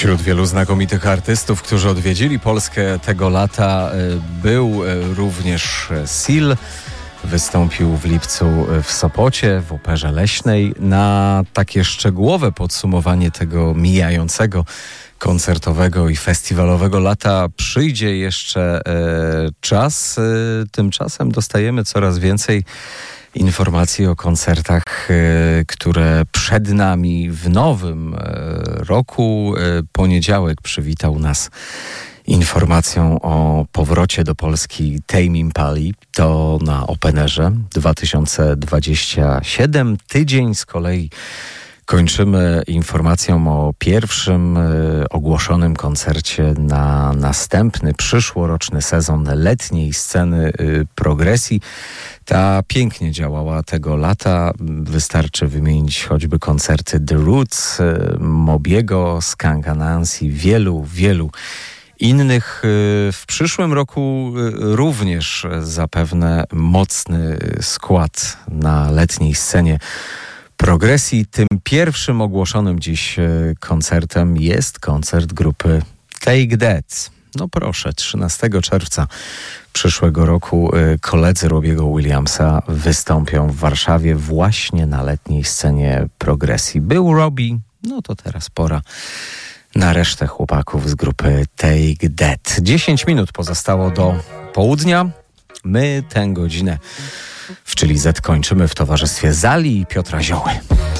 Wśród wielu znakomitych artystów, którzy odwiedzili Polskę tego lata, był również Seal. Wystąpił w lipcu w Sopocie, w Operze Leśnej. Na takie szczegółowe podsumowanie tego mijającego koncertowego i festiwalowego lata przyjdzie jeszcze czas. Tymczasem dostajemy coraz więcej informacji o koncertach, które przed nami w nowym roku. Poniedziałek przywitał nas informacją o powrocie do Polski Tame Impali. To na Openerze 2027. Tydzień z kolei kończymy informacją o pierwszym ogłoszonym koncercie na następny, przyszłoroczny sezon letniej sceny progresji. Ta pięknie działała tego lata. Wystarczy wymienić choćby koncerty The Roots, Mobiego, Skunk Anansi, wielu innych. W przyszłym roku również zapewne mocny skład na letniej scenie progresji. Tym pierwszym ogłoszonym dziś koncertem jest koncert grupy Take That. No proszę, 13 czerwca przyszłego roku koledzy Robiego Williamsa wystąpią w Warszawie właśnie na letniej scenie progresji. Był Robbie, no to teraz pora na resztę chłopaków z grupy Take That. 10 minut pozostało do południa. My tę godzinę w Chili Z kończymy w towarzystwie Zali i Piotra Zioły.